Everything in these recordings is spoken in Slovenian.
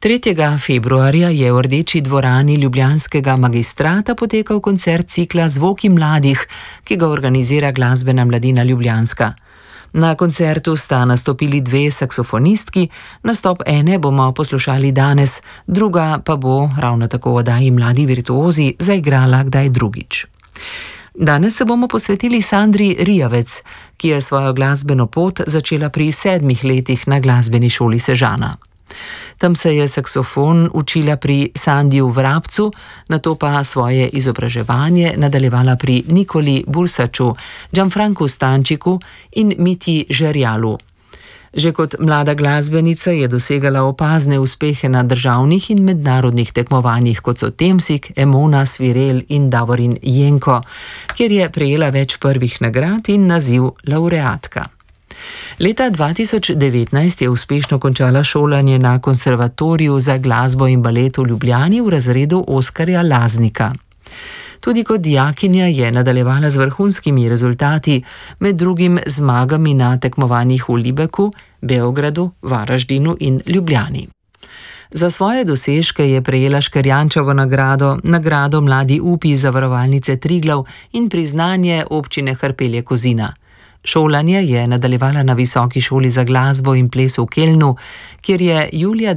3. februarja je v Rdeči dvorani ljubljanskega magistrata potekal koncert cikla Zvoki mladih, ki ga organizira Glasbena mladina Ljubljanska. Na koncertu sta nastopili 2 saksofonistki, nastop ene bomo poslušali danes, druga pa bo, ravno tako v oddaji Mladi virtuozi, zaigrala kdaj drugič. Danes se bomo posvetili Sandri Rijavec, ki je svojo glasbeno pot začela pri 7 letih na glasbeni šoli Sežana. Tam se je saksofon učila pri Sandiju Vrabcu, nato pa svoje izobraževanje nadaljevala pri Nikoli Bursaču, Gianfrancu Stančiku in Mitji Žerjalu. Že kot mlada glasbenica je dosegala opazne uspehe na državnih in mednarodnih tekmovanjih, kot so Temsik, Emona, Svirel in Davorin Jenko, kjer je prejela več prvih nagrad in naziv lavreatka. Leta 2019 je uspešno končala šolanje na Konservatoriju za glasbo in balet v Ljubljani v razredu Oskarja Laznika. Tudi kot dijakinja je nadaljevala z vrhunskimi rezultati, med drugim zmagami na tekmovanjih v Libeku, Beogradu, Varaždinu in Ljubljani. Za svoje dosežke je prejela Škerjančevo nagrado, nagrado Mladi upi Zavarovalnice Triglav in priznanje občine Hrpelje-Kozina. Šolanje je nadaljevala na Visoki šoli za glasbo in ples v Kelnu, kjer je julija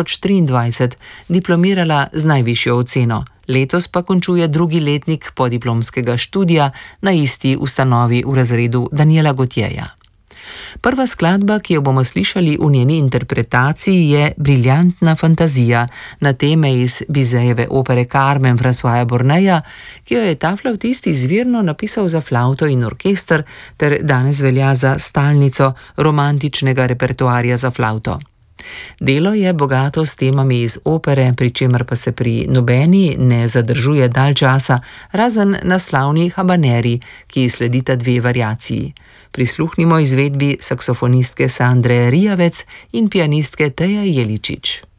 2023 diplomirala z najvišjo oceno. Letos pa končuje 2. letnik podiplomskega študija na isti ustanovi v razredu Daniela Gotjeja. Prva skladba, ki jo bomo slišali v njeni interpretaciji, je Briljantna fantazija na teme iz Bizejeve opere Carmen Françoisa Borneja, ki jo je ta flavtist izvirno napisal za flavto in orkester ter danes velja za stalnico romantičnega repertoarja za flavto. Delo je bogato s temami iz opere, pri čemer pa se pri nobeni ne zadržuje dalj časa, razen na slavni habaneri, ki sledita 2 variaciji. Prisluhnimo izvedbi saksofonistke Sandre Rijavec in pianistke Teje Jeličič.